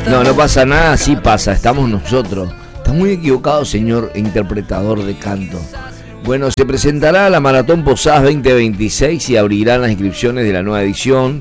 No, no pasa nada, sí pasa, estamos nosotros. Está muy equivocado, señor interpretador de canto. Bueno, se presentará la Maratón Posadas 2026 y abrirán las inscripciones de la nueva edición.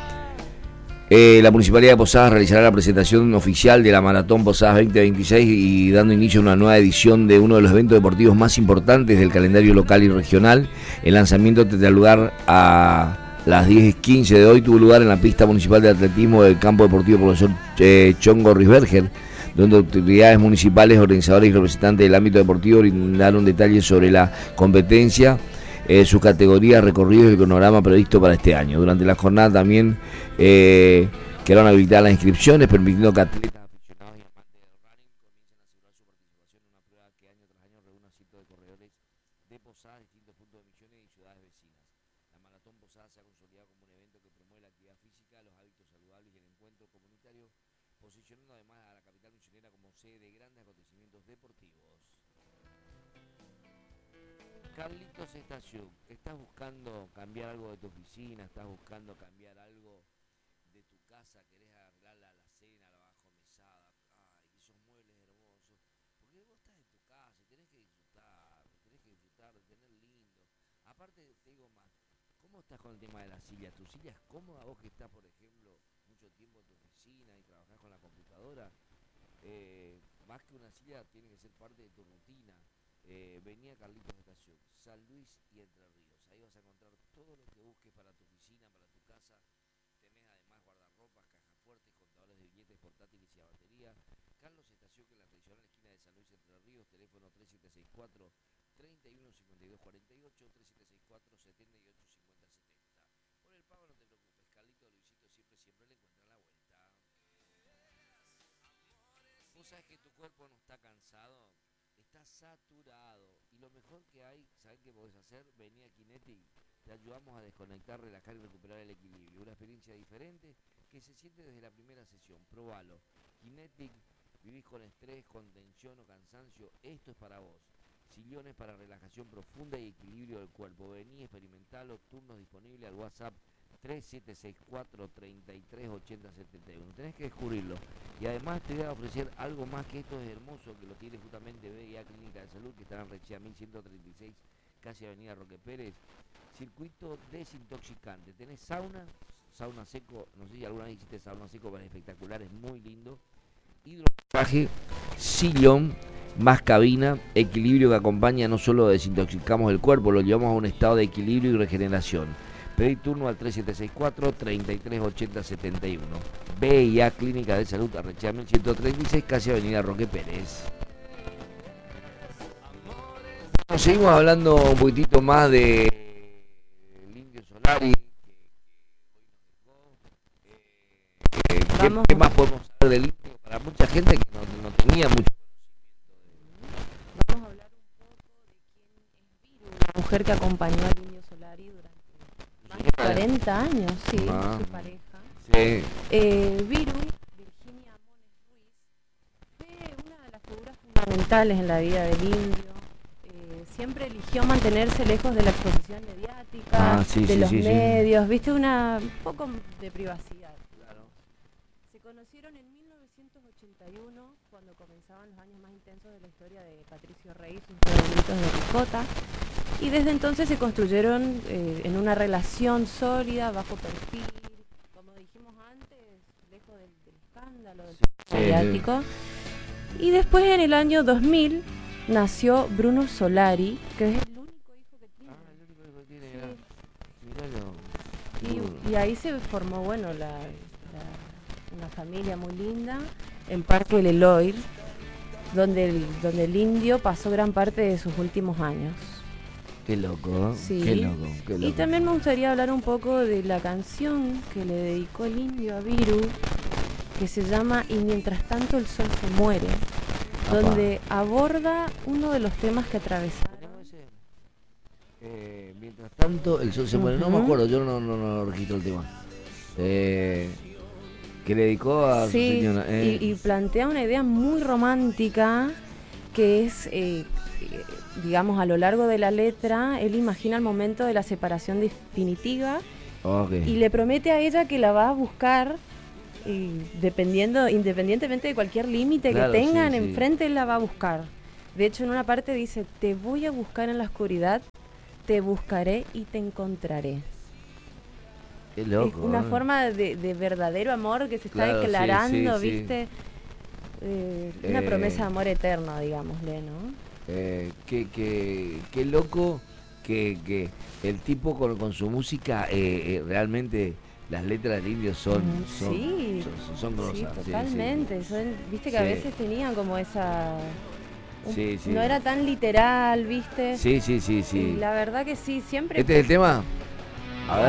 La Municipalidad de Posadas realizará la presentación oficial de la Maratón Posadas 2026 y dando inicio a una nueva edición de uno de los eventos deportivos más importantes del calendario local y regional. El lanzamiento tendrá lugar a las 10:15 de hoy. Tuvo lugar en la pista municipal de atletismo del campo deportivo profesor Chongo Risberger, donde autoridades municipales, organizadores y representantes del ámbito deportivo brindaron detalles sobre la competencia, sus categorías, recorridos y el cronograma previsto para este año. Durante la jornada también quedaron habilitadas las inscripciones, permitiendo que atletas aficionados y amantes del running comiencen a asegurar su participación en una prueba que año tras año reúne a cientos de corredores de Posadas, distintos puntos de Misiones y ciudades vecinas. La Maratón Posadas se ha consolidado como un evento que promueve la actividad física, los hábitos saludables y el encuentro comunitario, posicionando además a la capital misionera como sede de grandes acontecimientos deportivos. Carlitos Estación, ¿estás buscando cambiar algo de tu oficina? ¿Estás buscando cambiar algo de tu casa? ¿Querés arreglar la alacena, la bajo mesada? Ay, esos muebles hermosos. Porque vos estás en tu casa y tenés que disfrutar de tener lindo. Aparte, te digo más, ¿cómo estás con el tema de la silla? ¿Tu silla es cómoda? Vos que estás, por ejemplo, mucho tiempo en tu oficina y trabajás con la computadora, más que una silla tiene que ser parte de tu rutina. Venía Carlitos Estación, San Luis y Entre Ríos. Ahí vas a encontrar todo lo que busques para tu oficina, para tu casa. Tenés además guardarropas, cajas fuertes, contadores de billetes portátiles y a batería. Carlos Estación, que en la tradicional esquina de San Luis Entre Ríos, teléfono 3764 315248, 3764 785070. Por el pago no te preocupes, Carlito, Luisito siempre le encuentran la vuelta. Vos sabés que tu cuerpo no está cansado, está saturado, y lo mejor que hay, ¿sabés qué podés hacer? Vení a Kinetic, te ayudamos a desconectar, relajar y recuperar el equilibrio. Una experiencia diferente que se siente desde la primera sesión. Probalo. Kinetic, vivís con estrés, con tensión o cansancio, esto es para vos. Sillones para relajación profunda y equilibrio del cuerpo. Vení, experimentalo, turnos disponibles al WhatsApp 3764 338071. Tenés que descubrirlo. Y además te voy a ofrecer algo más, que esto es hermoso, que lo tiene justamente BIA Clínica de Salud, que está en Rechea 1136, casi Avenida Roque Pérez. Circuito desintoxicante. Tenés sauna seco, no sé si alguna vez hiciste sauna seco, pero es espectacular, es muy lindo. Hidromasaje, sillón, más cabina, equilibrio que acompaña. No solo desintoxicamos el cuerpo, lo llevamos a un estado de equilibrio y regeneración. Pedí turno al 3764 338071. BIA Clínica de Salud, Arrechea 1136, casi Avenida Roque Pérez. Seguimos hablando un poquitito más de Indio Solari. ¿Qué más podemos saber del Indio? Para mucha gente que no tenía mucho conocimiento. Vamos a hablar un poco de quién es Viru, la mujer que acompañó al Indio Solari durante más de 40 años, sí, su pareja. Sí. Viru, Virginia Mones Ruiz, fue una de las figuras fundamentales en la vida del Indio. Siempre eligió mantenerse lejos de la exposición mediática, de los medios, viste, un poco de privacidad. Claro. Se conocieron en 1981, cuando comenzaban los años más intensos de la historia de Patricio Rey, sus pueblitos de ricota, y desde entonces se construyeron en una relación sólida, bajo perfil, como dijimos antes, lejos del escándalo, del mediático. Y después, en el año 2000, nació Bruno Solari, que es el único hijo que tiene. El único hijo que tiene, sí. Y ahí se formó, bueno, una familia muy linda en Parque Leloir, donde el Indio pasó gran parte de sus últimos años. Qué loco, sí. Qué loco. Y también me gustaría hablar un poco de la canción que le dedicó el Indio a Viru, que se llama Y mientras tanto el sol se muere, donde aborda uno de los temas que atravesaron. Mientras tanto el sol se muere, no me acuerdo, yo no registro el tema. Que le dedicó a su señora. Y plantea una idea muy romántica, que es, digamos, a lo largo de la letra, él imagina el momento de la separación definitiva, y le promete a ella que la va a buscar Y independientemente de cualquier límite que tengan enfrente, él la va a buscar. De hecho, en una parte dice, te voy a buscar en la oscuridad, te buscaré y te encontraré. Qué loco. Es una forma de verdadero amor que se está declarando, ¿viste? Una promesa de amor eterno, digámosle, ¿no? Qué loco que el tipo con su música realmente las letras del Indio son grosas. Sí, totalmente. Viste que a veces tenían como esa... No era tan literal, ¿viste? Sí. Y la verdad que sí, siempre... ¿Este es el tema?